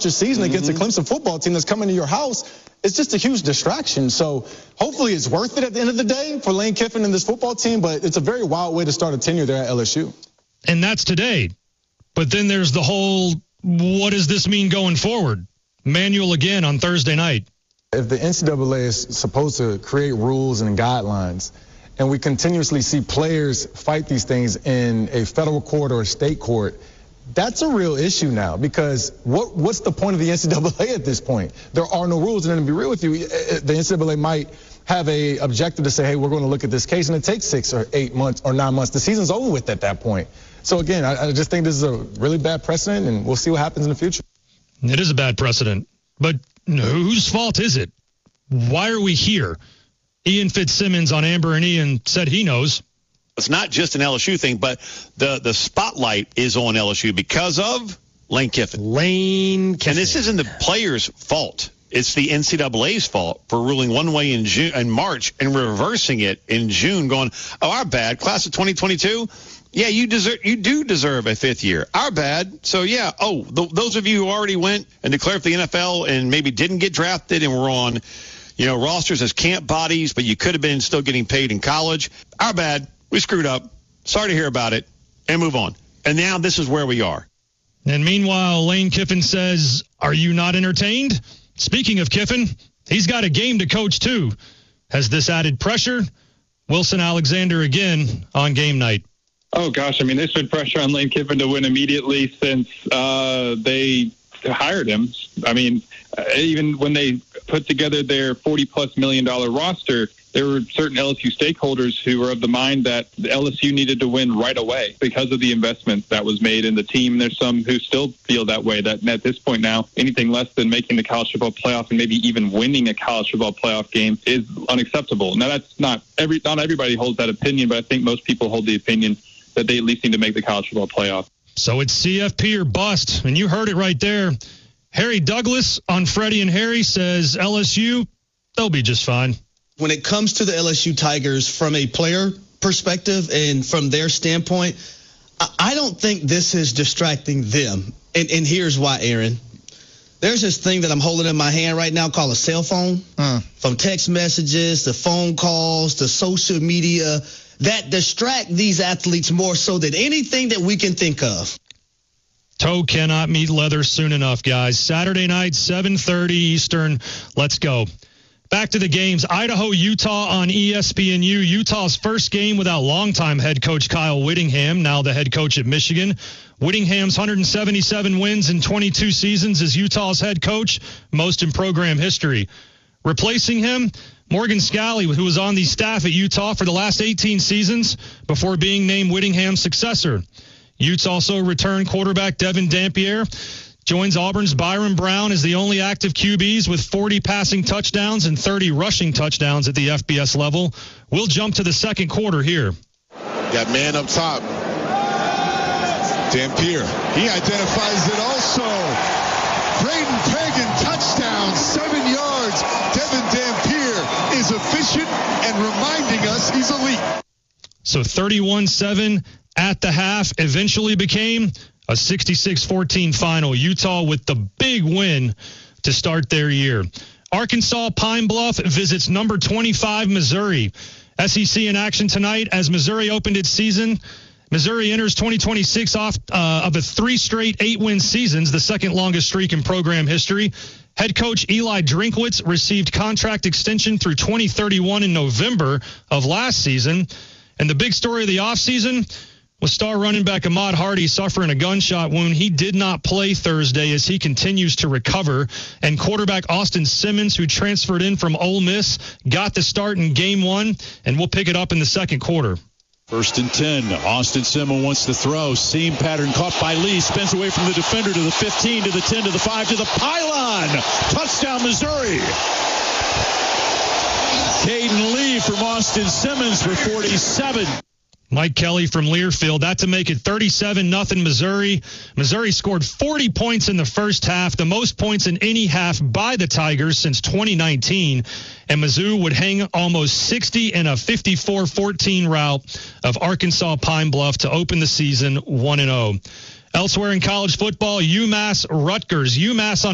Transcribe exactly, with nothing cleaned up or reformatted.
start your season mm-hmm. against a Clemson football team that's coming to your house. It's just a huge distraction. So hopefully it's worth it at the end of the day for Lane Kiffin and this football team, but it's a very wild way to start a tenure there at L S U. And that's today. But then there's the whole, what does this mean going forward? Manual again on Thursday night. If the N C double A is supposed to create rules and guidelines, and we continuously see players fight these things in a federal court or a state court, that's a real issue now, because what what's the point of the N C double A at this point? There are no rules, and then to be real with you, the N C double A might have a objective to say, hey, we're going to look at this case, and it takes six or eight months or nine months. The season's over with at that point. So again, I, I just think this is a really bad precedent, and we'll see what happens in the future. It is a bad precedent, but whose fault is it? Why are we here? Ian Fitzsimmons on Amber and Ian said he knows. It's not just an L S U thing, but the, the spotlight is on L S U because of Lane Kiffin. Lane Kiffin. And this isn't the players' fault. It's the N C double A's fault for ruling one way in June, in March and reversing it in June, going, oh, our bad. Class of twenty twenty-two, yeah, you deserve, you do deserve a fifth year. Our bad. So, yeah, oh, th- those of you who already went and declared for the N F L and maybe didn't get drafted and were on, you know, rosters as camp bodies, but you could have been still getting paid in college. Our bad. We screwed up. Sorry to hear about it. And move on. And now this is where we are. And meanwhile, Lane Kiffin says, are you not entertained? Speaking of Kiffin, he's got a game to coach too. Has this added pressure? Wilson Alexander again on game night. Oh, gosh. I mean, there's been pressure on Lane Kiffin to win immediately since uh, they hired him. I mean, even when they put together their forty-plus million dollar roster, there were certain L S U stakeholders who were of the mind that L S U needed to win right away because of the investment that was made in the team. There's some who still feel that way, that at this point now, anything less than making the college football playoff and maybe even winning a college football playoff game is unacceptable. Now, that's not every not everybody holds that opinion, but I think most people hold the opinion that they at least need to make the college football playoff. So it's C F P or bust, and you heard it right there. Harry Douglas on Freddie and Harry says L S U, they'll be just fine. When it comes to the L S U Tigers from a player perspective and from their standpoint, I don't think this is distracting them. And, and here's why, Aaron. There's this thing that I'm holding in my hand right now called a cell phone. Uh. From text messages to phone calls to social media that distract these athletes more so than anything that we can think of. Toe cannot meet leather soon enough, guys. Saturday night, seven thirty Eastern. Let's go. Back to the games. Idaho, Utah on E S P N U. Utah's first game without longtime head coach Kyle Whittingham, now the head coach at Michigan. Whittingham's one hundred seventy-seven wins in twenty-two seasons as Utah's head coach, most in program history. Replacing him, Morgan Scalley, who was on the staff at Utah for the last eighteen seasons before being named Whittingham's successor. Utes also returned quarterback Devin Dampier. Joins Auburn's Byron Brown as the only active Q Bs with forty passing touchdowns and thirty rushing touchdowns at the F B S level. We'll jump to the second quarter here. Got man up top. Dampier. He identifies it also. Braden Pagan, touchdown, seven yards. Devin Dampier is efficient and reminding us he's elite. So thirty-one seven at the half eventually became a sixty-six fourteen final. Utah with the big win to start their year. Arkansas Pine Bluff visits number twenty-five Missouri. S E C in action tonight as Missouri opened its season. Missouri enters twenty twenty-six off uh, of a three straight eight-win seasons, the second longest streak in program history. Head coach Eli Drinkwitz received contract extension through twenty thirty-one in November of last season. And the big story of the offseason was star running back Ahmad Hardy suffering a gunshot wound. He did not play Thursday as he continues to recover. And quarterback Austin Simmons, who transferred in from Ole Miss, got the start in game one, and we'll pick it up in the second quarter. First and ten. Austin Simmons wants to throw. Seam pattern caught by Lee. Spins away from the defender to the fifteen, to the ten, to the five, to the pylon. Touchdown, Missouri. Caden Lee from Austin Simmons for forty-seven. Mike Kelly from Learfield. That to make it thirty-seven nothing Missouri. Missouri scored forty points in the first half, the most points in any half by the Tigers since twenty nineteen. And Mizzou would hang almost sixty in a fifty-four fourteen rout of Arkansas Pine Bluff to open the season one and oh. Elsewhere in college football, UMass Rutgers. UMass on